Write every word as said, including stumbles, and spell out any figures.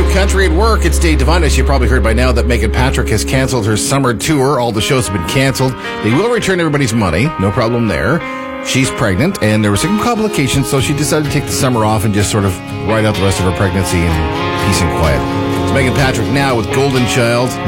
Country at Work. It's Dave Devine. As you probably heard by now that Megan Patrick has canceled her summer tour. All the shows have been canceled. They will return everybody's money. No problem there. She's pregnant, and there were some complications, so she decided to take the summer off and just sort of ride out the rest of her pregnancy in peace and quiet. It's Megan Patrick now with Golden Child.